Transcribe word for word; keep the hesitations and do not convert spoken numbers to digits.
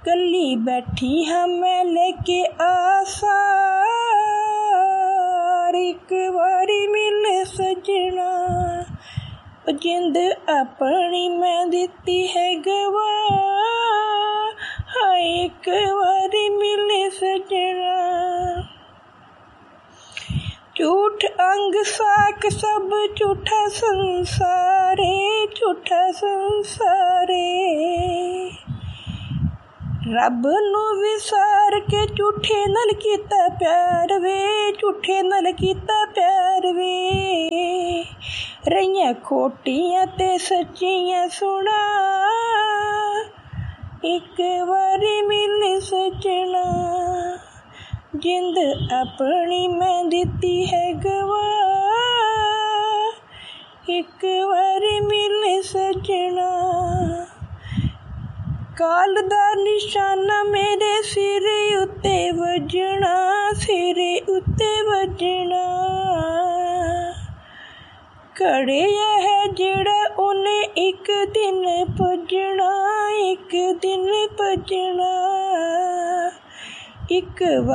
कली बैठी हाँ मैं लेके आसार, एक बारी मिल सजना जिंद अपनी मैं दिती है गवा, हाँ एक बारी मिल सजना। झूठ अंग साक सब झूठा संसारे, झूठा संसारे रब नू विसार के झूठे नाल कीता प्यार वे, झूठे नाल कीता प्यार वे। रहियां खोटियां ते सच्चियां सुना, एक बारी मिल सजना जिंद अपनी मैं दिती है गवा, एक बारी मिल सजना। काल दा निशाना मेरे सिर उत्ते वजना, सिर उत्ते वजना। घड़िया है जेड़ा उन्हें एक दिन भजना, एक दिन भजना। एक